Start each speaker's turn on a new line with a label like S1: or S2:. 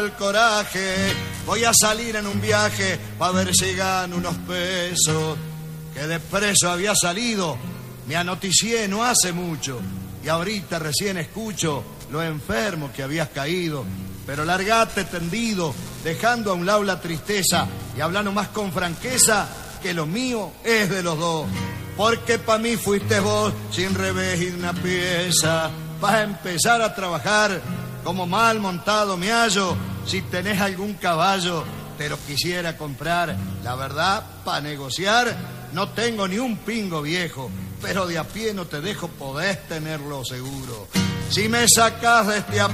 S1: el coraje, voy a salir en un viaje pa' ver si gano unos pesos. Que de preso había salido, me anoticié no hace mucho, y ahorita recién escucho lo enfermo que habías caído. Pero largate tendido, dejando a un lado la tristeza y hablando más con franqueza, que lo mío es de los dos. Porque pa' mí fuiste vos, sin revés y una pieza. Vas a empezar a trabajar, como mal montado me hallo. Si tenés algún caballo, te lo quisiera comprar. La verdad, pa' negociar, no tengo ni un pingo viejo, pero de a pie no te dejo, podés tenerlo seguro. Si me sacás de este